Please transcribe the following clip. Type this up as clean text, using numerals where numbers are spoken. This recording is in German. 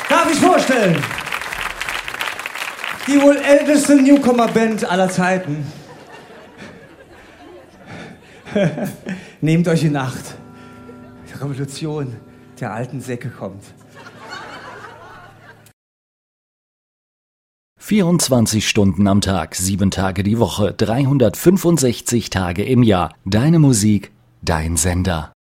Darf ich vorstellen? Die wohl älteste Newcomer-Band aller Zeiten. Nehmt euch in Acht. Die Revolution der alten Säcke kommt. 24 Stunden am Tag, 7 Tage die Woche, 365 Tage im Jahr. Deine Musik, dein Sender.